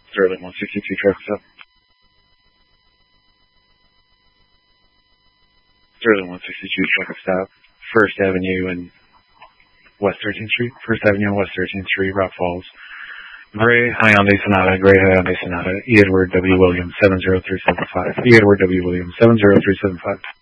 Sterling 162 traffic stop. Sterling 162 traffic stop. First Avenue and West 13th Street. First Avenue and West 13th Street, Rock Falls. Gray Hyundai Sonata, E. Edward W. Williams 70375. E. Edward W. Williams 70375.